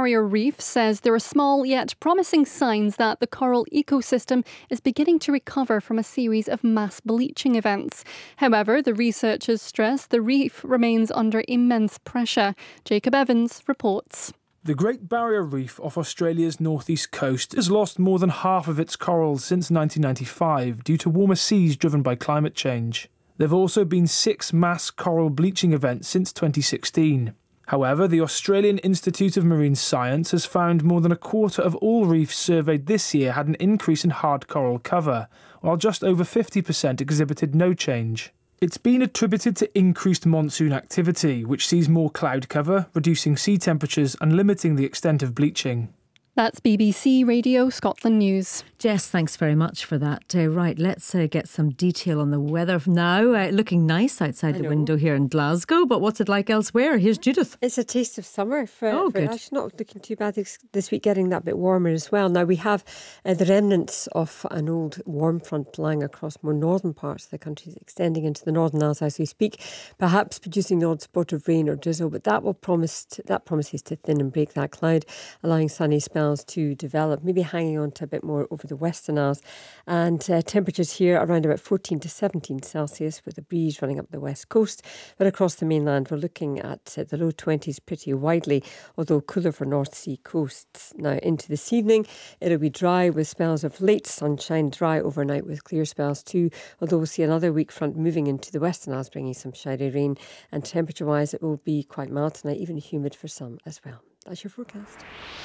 Barrier Reef says there are small yet promising signs that the coral ecosystem is beginning to recover from a series of mass bleaching events. However, the researchers stress the reef remains under immense pressure. Jacob Evans reports. The Great Barrier Reef off Australia's northeast coast has lost more than half of its corals since 1995 due to warmer seas driven by climate change. There have also been 6 mass coral bleaching events since 2016. However, the Australian Institute of Marine Science has found more than a quarter of all reefs surveyed this year had an increase in hard coral cover, while just over 50% exhibited no change. It's been attributed to increased monsoon activity, which sees more cloud cover, reducing sea temperatures and limiting the extent of bleaching. That's BBC Radio Scotland News. Jess, thanks very much for that. Right, let's get some detail on the weather now. Looking nice outside the window here in Glasgow, but what's it like elsewhere? Here's Judith. It's a taste of summer. Good. Actually not looking too bad this week, getting that bit warmer as well. Now we have the remnants of an old warm front lying across more northern parts of the country, extending into the Northern Isles as we speak, perhaps producing the odd spot of rain or drizzle, but that promises to thin and break that cloud, allowing sunny spells to develop, maybe hanging on to a bit more over the Western Isles. And temperatures here around about 14 to 17 Celsius with a breeze running up the west coast. But across the mainland, we're looking at the low 20s pretty widely, although cooler for North Sea coasts. Now into this evening, it'll be dry with spells of late sunshine, dry overnight with clear spells too, although we'll see another weak front moving into the Western Isles, bringing some showery rain. And temperature-wise, it will be quite mild tonight, even humid for some as well. That's your forecast.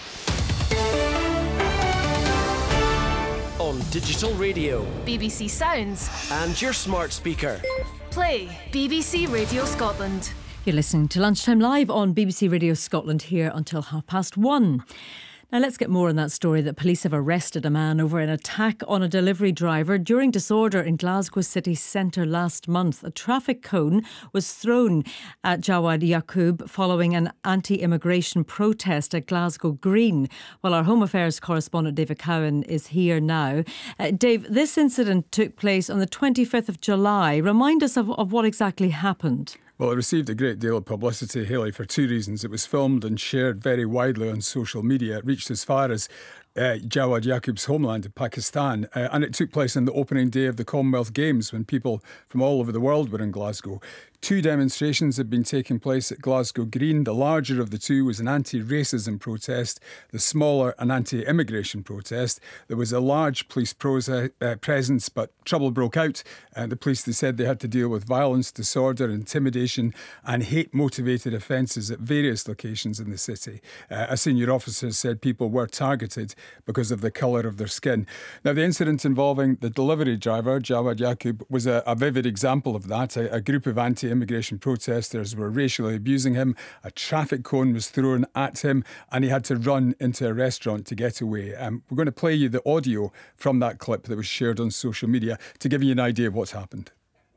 On digital radio, BBC Sounds, and your smart speaker. Play BBC Radio Scotland. You're listening to Lunchtime Live on BBC Radio Scotland here until 1:30. Now let's get more on that story that police have arrested a man over an attack on a delivery driver during disorder in Glasgow city centre last month. A traffic cone was thrown at Jawad Yaqub following an anti-immigration protest at Glasgow Green. Well, our Home Affairs correspondent David Cowan is here now. Dave, this incident took place on the 25th of July. Remind us of what exactly happened. Well, it received a great deal of publicity, Hayley, for 2 reasons. It was filmed and shared very widely on social media. It reached as far as Jawad Yaqub's homeland in Pakistan, and it took place on the opening day of the Commonwealth Games when people from all over the world were in Glasgow. 2 demonstrations had been taking place at Glasgow Green. The larger of the 2 was an anti-racism protest, the smaller an anti-immigration protest. There was a large police presence, but trouble broke out. The police, they said they had to deal with violence, disorder, intimidation and hate-motivated offences at various locations in the city. A senior officer said people were targeted because of the colour of their skin. Now, the incident involving the delivery driver, Jawad Yaqub, was a vivid example of that. A group of anti-immigration protesters were racially abusing him. A traffic cone was thrown at him and he had to run into a restaurant to get away. We're going to play you the audio from that clip that was shared on social media to give you an idea of what's happened.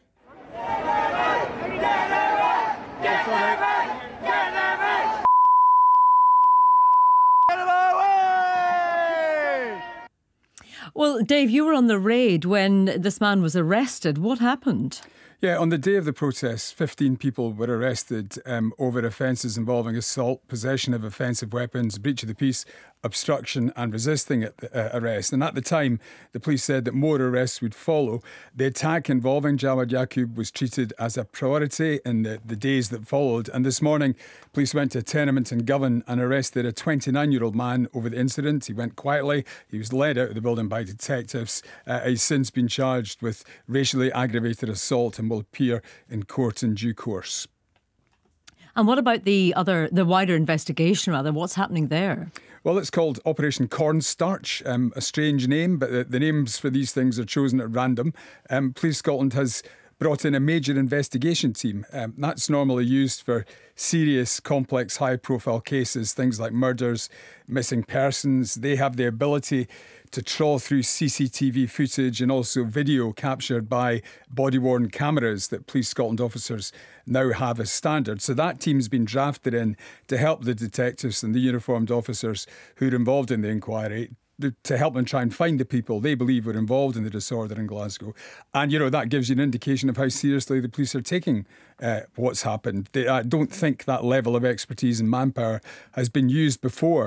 Well, Dave, you were on the raid when this man was arrested. What happened? Yeah, on the day of the protests, 15 people were arrested over offences involving assault, possession of offensive weapons, breach of the peace, obstruction and resisting arrest. And at the time, the police said that more arrests would follow. The attack involving Jawad Yaqub was treated as a priority in the days that followed. And this morning, police went to a tenement in Govan and arrested a 29-year-old man over the incident. He went quietly. He was led out of the building by detectives. He's since been charged with racially aggravated assault and will appear in court in due course. And what about the wider investigation, rather? What's happening there? Well, it's called Operation Cornstarch, a strange name, but the names for these things are chosen at random. Police Scotland has brought in a major investigation team. That's normally used for serious, complex, high-profile cases, things like murders, missing persons. They have the ability to trawl through CCTV footage and also video captured by body-worn cameras that Police Scotland officers now have as standard. So that team's been drafted in to help the detectives and the uniformed officers who are involved in the inquiry, to help them try and find the people they believe were involved in the disorder in Glasgow. And, that gives you an indication of how seriously the police are taking what's happened. I don't think that level of expertise and manpower has been used before